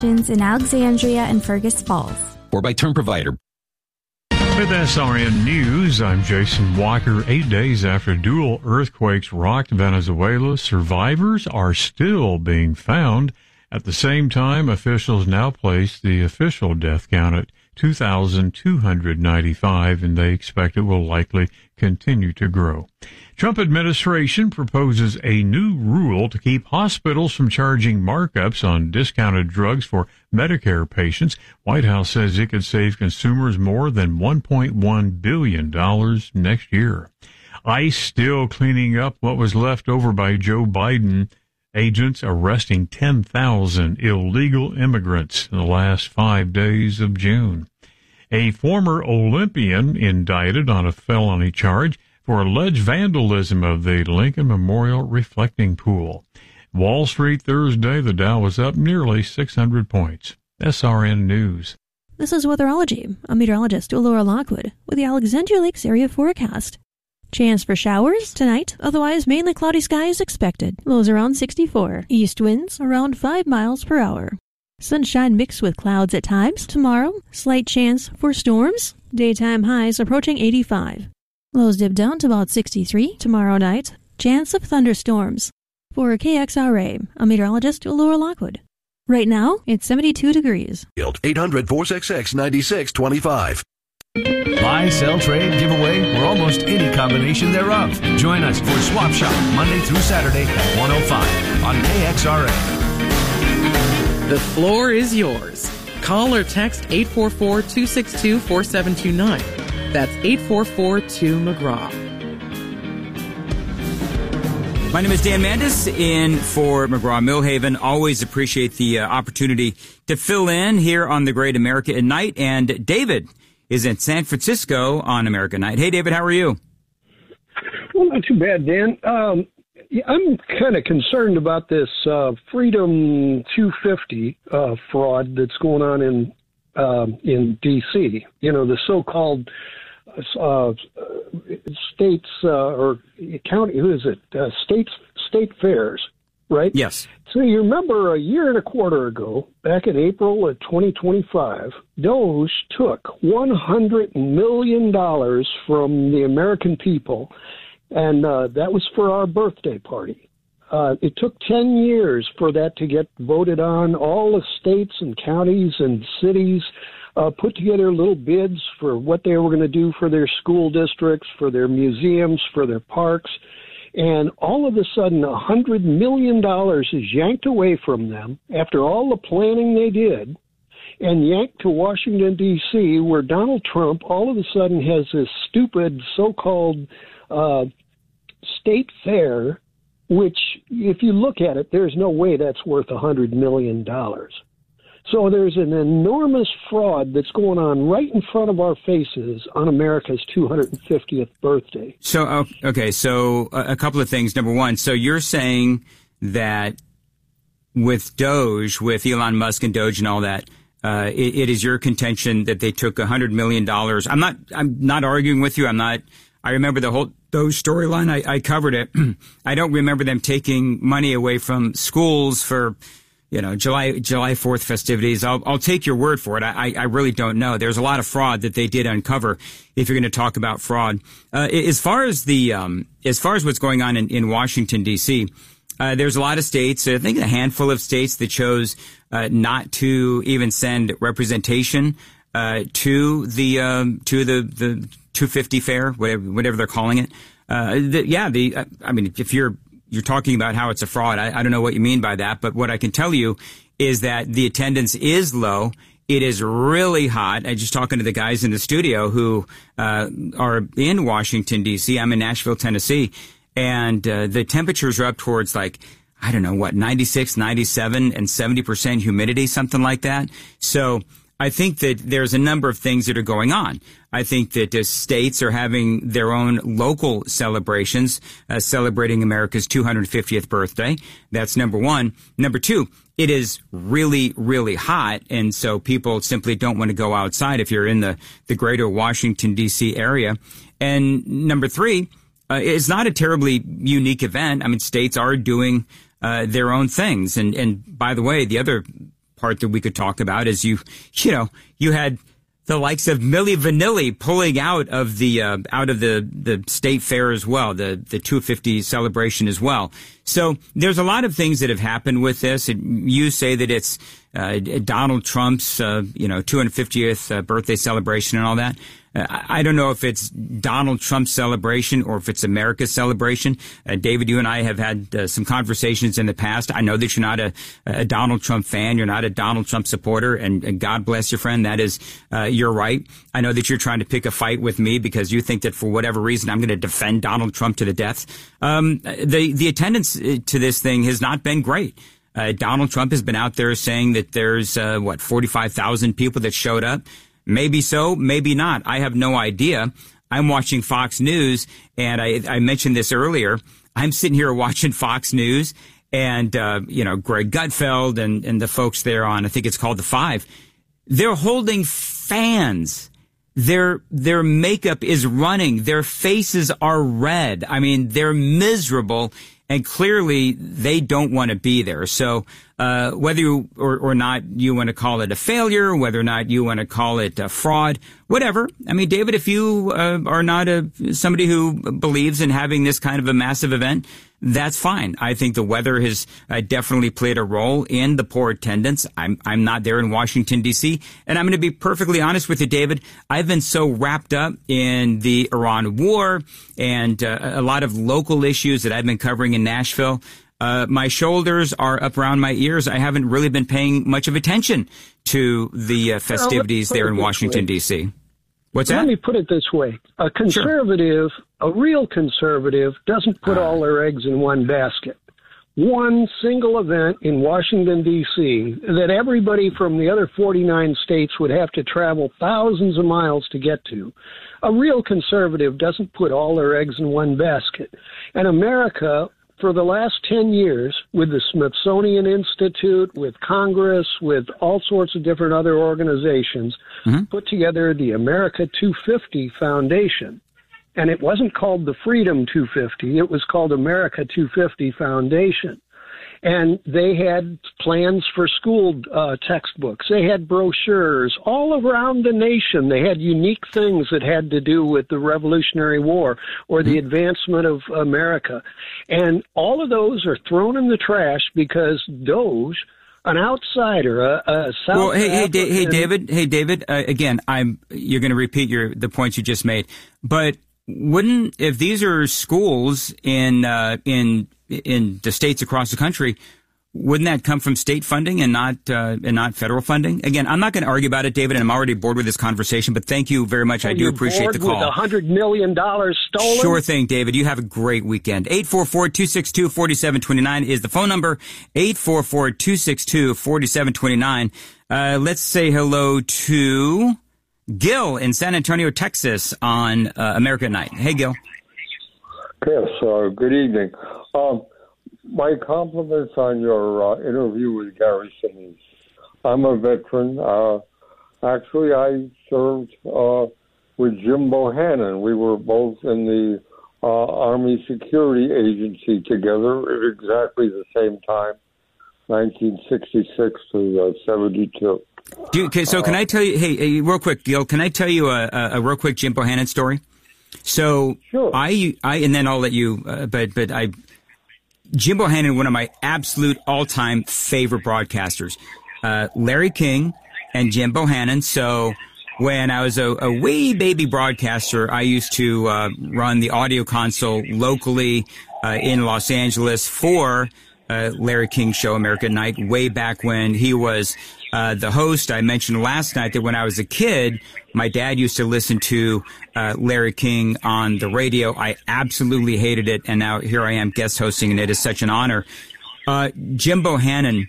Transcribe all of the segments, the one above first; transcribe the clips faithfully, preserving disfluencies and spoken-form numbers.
in Alexandria and Fergus Falls. Or by term provider. With S R N News, I'm Jason Walker. Eight days after dual earthquakes rocked Venezuela, survivors are still being found. At the same time, officials now place the official death count at two thousand two hundred ninety-five, and they expect it will likely continue to grow. Trump administration proposes a new rule to keep hospitals from charging markups on discounted drugs for Medicare patients. White House says it could save consumers more than one point one billion dollars next year. ICE still cleaning up what was left over by Joe Biden. Agents arresting ten thousand illegal immigrants in the last five days of June. A former Olympian indicted on a felony charge for alleged vandalism of the Lincoln Memorial reflecting pool. Wall Street Thursday, the Dow was up nearly six hundred points. S R N News. This is Weatherology. I'm meteorologist Laura Lockwood with the Alexandria Lakes area forecast. Chance for showers tonight, otherwise mainly cloudy skies expected. Lows around sixty-four. East winds around five miles per hour. Sunshine mixed with clouds at times. Tomorrow, slight chance for storms. Daytime highs approaching eighty-five. Lows dip down to about sixty-three. Tomorrow night, chance of thunderstorms. For K X R A, I'm meteorologist Laura Lockwood. Right now, it's seventy-two degrees. eight hundred, four six six, nine six two five. Buy, sell, trade, giveaway, or almost any combination thereof. Join us for Swap Shop Monday through Saturday at one oh five on K X R A. The floor is yours. Call or text eight four four, two six two, four seven two nine. That's eight four four two McGraw. My name is Dan Mandis, in for McGraw-Millhaven. Always appreciate the uh, opportunity to fill in here on The Great America at Night. And David is in San Francisco on America Night. Hey, David, how are you? Well, not too bad, Dan. Um, yeah, I'm kind of concerned about this uh, Freedom two fifty uh, fraud that's going on in um, in D C. You know, the so-called uh, states uh, or county, who is it? Uh, states, state fairs, right? Yes. So you remember a year and a quarter ago, back in April of twenty twenty-five, Doge took one hundred million dollars from the American people, and uh, that was for our birthday party. Uh, it took ten years for that to get voted on. All the states and counties and cities uh, put together little bids for what they were going to do for their school districts, for their museums, for their parks. And all of a sudden, one hundred million dollars is yanked away from them after all the planning they did and yanked to Washington, D C, where Donald Trump all of a sudden has this stupid so-called uh, state fair, which, if you look at it, there's no way that's worth one hundred million dollars. So there's an enormous fraud that's going on right in front of our faces on America's two hundred fiftieth birthday. So, okay, so a couple of things. Number one, so you're saying that with Doge, with Elon Musk and Doge and all that, uh, it, it is your contention that they took one hundred million dollars. I'm not, I'm not arguing with you. I'm not, I remember the whole Doge storyline. I, I covered it. I don't remember them taking money away from schools for, you know, July, July fourth festivities. I'll, I'll take your word for it. I, I really don't know. There's a lot of fraud that they did uncover if you're going to talk about fraud. Uh, as far as the, um, as far as what's going on in, in Washington, D C, uh, there's a lot of states, I think a handful of states that chose, uh, not to even send representation, uh, to the, um, to the, the two fifty fair, whatever, whatever they're calling it. Uh, the, yeah, the, uh, I mean, if you're, You're talking about how it's a fraud. I, I don't know what you mean by that, but what I can tell you is that the attendance is low. It is really hot. I just talking to the guys in the studio who uh, are in Washington, D C. I'm in Nashville, Tennessee, and uh, the temperatures are up towards like, I don't know what, ninety-six, ninety-seven, and seventy percent humidity, something like that. So I think that there's a number of things that are going on. I think that uh, states are having their own local celebrations, uh, celebrating America's two hundred fiftieth birthday. That's number one. Number two, it is really, really hot, and so people simply don't want to go outside if you're in the, the greater Washington, D C area. And number three, uh, it's not a terribly unique event. I mean, states are doing uh, their own things. And, and by the way, the other part that we could talk about is you, you know, you had the likes of Milli Vanilli pulling out of the uh, out of the, the state fair as well, the the two fifty celebration as well. So there's a lot of things that have happened with this. It, you say that it's uh, Donald Trump's uh, you know two hundred fiftieth uh, birthday celebration and all that. Uh, I don't know if it's Donald Trump's celebration or if it's America's celebration. Uh, David, you and I have had uh, some conversations in the past. I know that you're not a, a Donald Trump fan. You're not a Donald Trump supporter. And, and God bless your friend. That is uh, your right. I know that you're trying to pick a fight with me because you think that for whatever reason I'm going to defend Donald Trump to the death. Um, the, the attendance to this thing has not been great. Uh, Donald Trump has been out there saying that there's, uh, what, forty-five thousand people that showed up. Maybe so, maybe not. I have no idea. I'm watching Fox News, and I, I mentioned this earlier. I'm sitting here watching Fox News, and, uh, you know, Greg Gutfeld and, and the folks there on, I think it's called The Five, they're holding fans. Their, their makeup is running. Their faces are red. I mean, they're miserable. And clearly, they don't want to be there. So uh whether you or, or not you want to call it a failure, whether or not you want to call it a fraud, whatever. I mean, David, if you uh, are not a somebody who believes in having this kind of a massive event, that's fine. I think the weather has uh, definitely played a role in the poor attendance. I'm I'm not there in Washington, D C, and I'm going to be perfectly honest with you, David. I've been so wrapped up in the Iran war and uh, a lot of local issues that I've been covering in Nashville. Uh, my shoulders are up around my ears. I haven't really been paying much of attention to the uh, festivities there in Washington, D C. What's that? Let me put it this way. A conservative, sure. a real conservative, doesn't put uh, all their eggs in one basket. One single event in Washington, D C that everybody from the other forty-nine states would have to travel thousands of miles to get to. A real conservative doesn't put all their eggs in one basket. And America, for the last ten years, with the Smithsonian Institute, with Congress, with all sorts of different other organizations, mm-hmm. put together the America two fifty Foundation. And it wasn't called the Freedom two fifty. It was called America two fifty Foundation. And they had plans for school uh, textbooks. They had brochures all around the nation. They had unique things that had to do with the Revolutionary War or the advancement of America. And all of those are thrown in the trash because Doge, an outsider, a, a South well, hey, hey, African... hey, David, hey, David. Uh, again, I'm. You're going to repeat your the points you just made, but wouldn't if these are schools in uh, in in the states across the country, wouldn't that come from state funding and not uh, and not federal funding? Again, I'm not going to argue about it, David, and I'm already bored with this conversation. But thank you very much. Are I do you appreciate bored the call. With a hundred million dollars stolen. Sure thing, David. You have a great weekend. eight four four, two six two, four seven two nine is the phone number. eight four four, two six two, four seven two nine. Uh, let's say hello to Gil in San Antonio, Texas, on uh, America at Night. Hey, Gil. Yes. Uh, good evening. Um, My compliments on your uh, interview with Gary Sinise. I'm a veteran. Uh, actually, I served uh, with Jim Bohannon. We were both in the uh, Army Security Agency together at exactly the same time, nineteen sixty-six to seventy-two. Do you, okay, so can I tell you, hey, hey, real quick, Gil, can I tell you a, a, a real quick Jim Bohannon story? So sure. I, I, and then I'll let you, uh, but, but I, Jim Bohannon, one of my absolute all-time favorite broadcasters, uh, Larry King and Jim Bohannon. So when I was a, a wee baby broadcaster, I used to uh, run the audio console locally uh, in Los Angeles for uh, Larry King's show, America at Night, way back when he was uh, the host. I mentioned last night that when I was a kid, my dad used to listen to uh, Larry King on the radio. I absolutely hated it, and now here I am guest hosting, and it is such an honor. Uh, Jim Bohannon,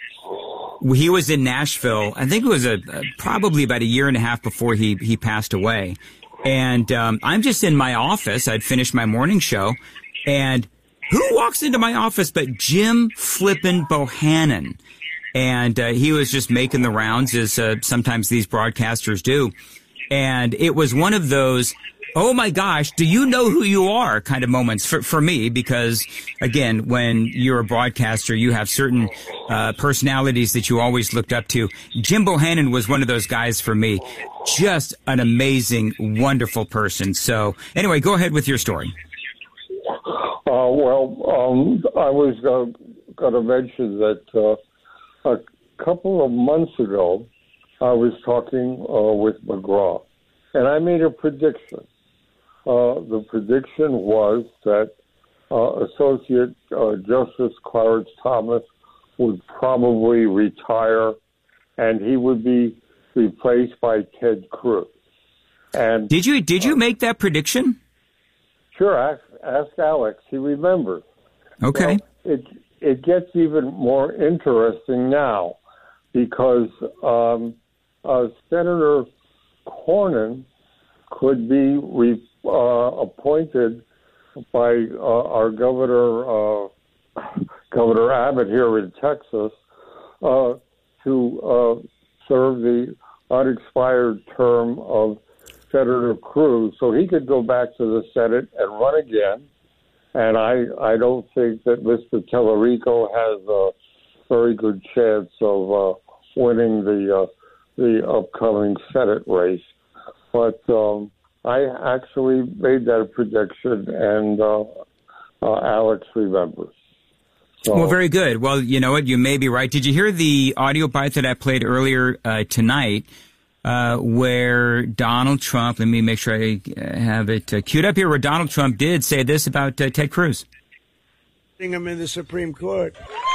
he was in Nashville. I think it was a, a probably about a year and a half before he he passed away. And um, I'm just in my office. I'd finished my morning show, and who walks into my office but Jim flippin' Bohannon? And uh, he was just making the rounds, as uh, sometimes these broadcasters do. And it was one of those oh my gosh, do you know who you are kind of moments for, for me, because again, when you're a broadcaster, you have certain uh, personalities that you always looked up to. Jim Bohannon was one of those guys for me. Just an amazing, wonderful person. So anyway, go ahead with your story. Uh, well, um, I was uh, going to mention that uh, a couple of months ago, I was talking uh, with McGraw, and I made a prediction. Uh, the prediction was that uh, Associate uh, Justice Clarence Thomas would probably retire, and he would be replaced by Ted Cruz. And did you did you uh, make that prediction? Sure. Ask, ask Alex. He remembers. Okay. Well, it it gets even more interesting now because um, uh, Senator Cornyn could be re, uh, appointed by uh, our governor, uh, Governor Abbott here in Texas, uh, to uh, serve the unexpired term of Senator Cruz, so he could go back to the Senate and run again. And I, I don't think that Mister Tellerico has a very good chance of uh, winning the uh, the upcoming Senate race. But um, I actually made that prediction, and uh, uh, Alex remembers. So, well, very good. Well, you know what? You may be right. Did you hear the audio bite that I played earlier uh, tonight? Uh, where Donald Trump, let me make sure I have it uh, queued up here, where Donald Trump did say this about uh, Ted Cruz. I'm in the Supreme Court.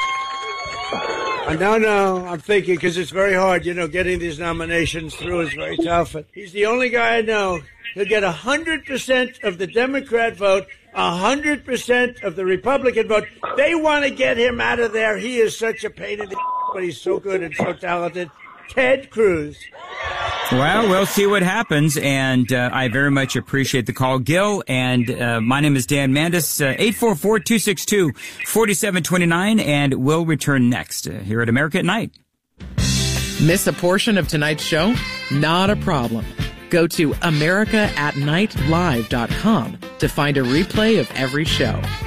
No, no, I'm thinking, because it's very hard, you know, getting these nominations through is very tough. He's the only guy I know who'll get one hundred percent of the Democrat vote, one hundred percent of the Republican vote. They want to get him out of there. He is such a pain in the but he's so good and so talented. Ted Cruz. Well, we'll see what happens, and uh, I very much appreciate the call, Gil. And uh, my name is Dan Mandis, uh, eight four four, two six two, four seven two nine, and we'll return next uh, here at America at Night. Miss a portion of tonight's show? Not a problem. Go to america at night live dot com to find a replay of every show.